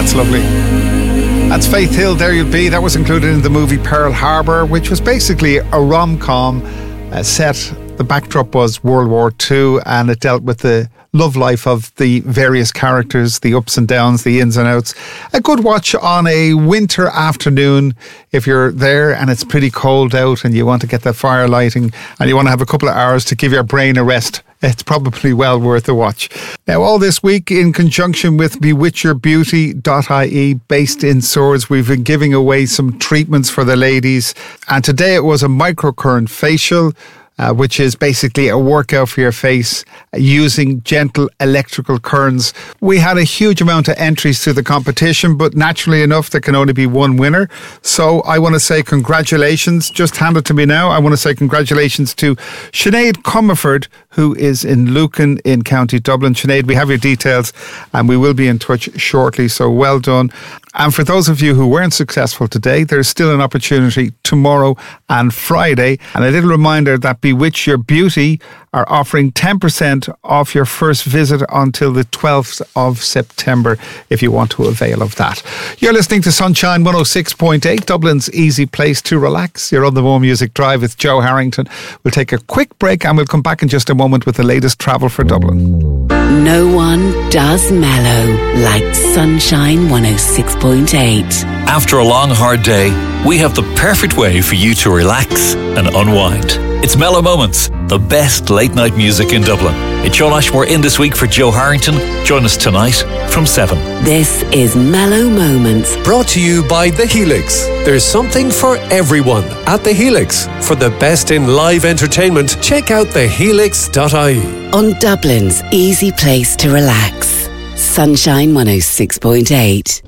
that's lovely. That's Faith Hill, There You'll Be. That was included in the movie Pearl Harbor, which was basically a rom-com set. The backdrop was World War II, and it dealt with the love life of the various characters, the ups and downs, the ins and outs. A good watch on a winter afternoon if you're there and it's pretty cold out and you want to get that fire lighting and you want to have a couple of hours to give your brain a rest. It's probably well worth a watch. Now, all this week, in conjunction with bewitchyourbeauty.ie, based in Swords, we've been giving away some treatments for the ladies. And today it was a microcurrent facial, which is basically a workout for your face using gentle electrical currents. We had a huge amount of entries to the competition, but naturally enough, there can only be one winner. So I want to say congratulations. Just hand it to me now. I want to say congratulations to Sinead Comerford, who is in Lucan in County Dublin. Sinead, we have your details and we will be in touch shortly, so well done. And for those of you who weren't successful today, there's still an opportunity tomorrow and Friday. And a little reminder that Bewitch Your Beauty are offering 10% off your first visit until the 12th of September if you want to avail of that. You're listening to Sunshine 106.8, Dublin's easy place to relax. You're on the More Music Drive with Joe Harrington. We'll take a quick break and we'll come back in just a moment with the latest travel for Dublin. No one does mellow like Sunshine 106.8. After a long, hard day, we have the perfect way for you to relax and unwind. It's Mellow Moments, the best late-night music in Dublin. It's Sean Ashmore in this week for Joe Harrington. Join us tonight from 7. This is Mellow Moments. Brought to you by The Helix. There's something for everyone at The Helix. For the best in live entertainment, check out thehelix.ie. On Dublin's easy place to relax. Sunshine 106.8.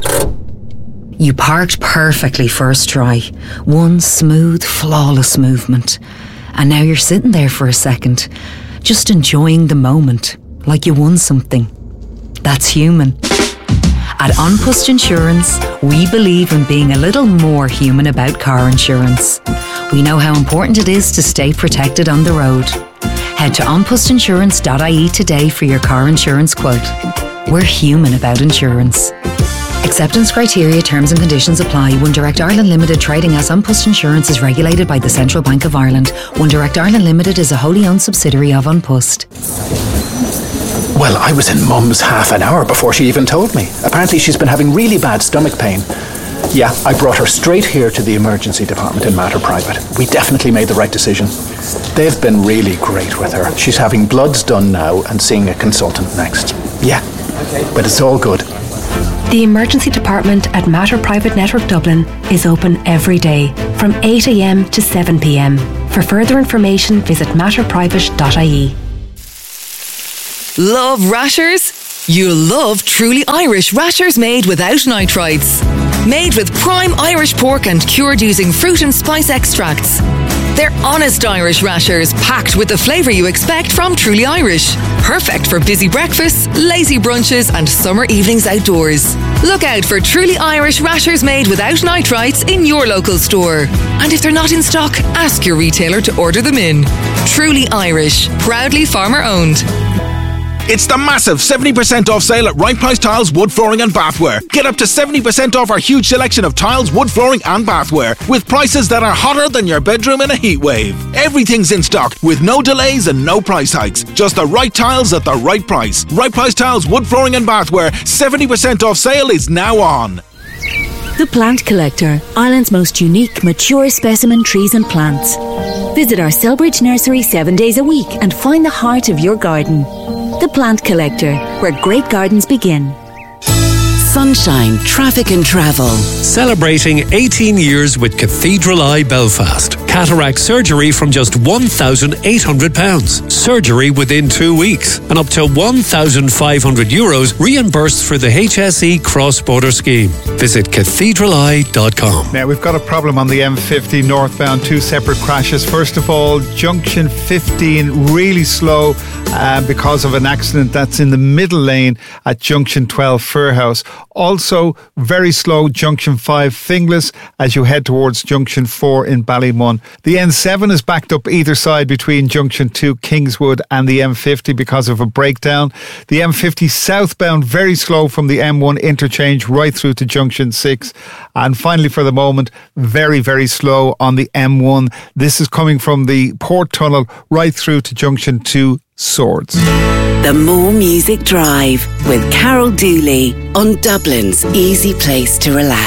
You parked perfectly first try. One smooth, flawless movement. And now you're sitting there for a second, just enjoying the moment, like you won something. That's human. At An Post Insurance, we believe in being a little more human about car insurance. We know how important it is to stay protected on the road. Head to onpostinsurance.ie today for your car insurance quote. We're human about insurance. Acceptance criteria, terms and conditions apply. One Direct Ireland Limited, trading as An Post Insurance, is regulated by the Central Bank of Ireland. One Direct Ireland Limited is a wholly owned subsidiary of An Post. Well, I was in Mum's half an hour before she even told me. Apparently she's been having really bad stomach pain. Yeah, I brought her straight here to the emergency department in Mater Private. We definitely made the right decision. They've been really great with her. She's having bloods done now and seeing a consultant next. Yeah, but it's all good. The emergency department at Mater Private Network Dublin is open every day from 8 a.m. to 7 p.m. For further information, visit matterprivate.ie. Love rashers? You'll love Truly Irish rashers made without nitrites. Made with prime Irish pork and cured using fruit and spice extracts. They're honest Irish rashers packed with the flavour you expect from Truly Irish. Perfect for busy breakfasts, lazy brunches and summer evenings outdoors. Look out for Truly Irish rashers made without nitrites in your local store. And if they're not in stock, ask your retailer to order them in. Truly Irish, proudly farmer owned. It's the massive 70% off sale at Right Price Tiles, Wood Flooring and Bathware. Get up to 70% off our huge selection of tiles, wood flooring and bathware with prices that are hotter than your bedroom in a heat wave. Everything's in stock with no delays and no price hikes. Just the right tiles at the right price. Right Price Tiles, Wood Flooring and Bathware. 70% off sale is now on. The Plant Collector, Ireland's most unique, mature specimen trees and plants. Visit our Selbridge nursery 7 days a week and find the heart of your garden. The Plant Collector, where great gardens begin. Sunshine, traffic and travel. Celebrating 18 years with Cathedral Eye Belfast. Cataract surgery from just £1,800. Surgery within 2 weeks. And up to €1,500 reimbursed for the HSE cross-border scheme. Visit cathedraleye.com. Now, we've got a problem on the M50 northbound, 2 separate crashes. First of all, junction 15 really slow because of an accident that's in the middle lane at junction 12 Fairhouse. Also, very slow junction 5 Finglas as you head towards junction 4 in Ballymun. The N7 is backed up either side between Junction 2 Kingswood and the M50 because of a breakdown. The M50 southbound very slow from the M1 interchange right through to Junction 6. And finally, for the moment, very, very slow on the M1. This is coming from the Port Tunnel right through to Junction 2 Swords. The More Music Drive with Carol Dooley on Dublin's easy place to relax.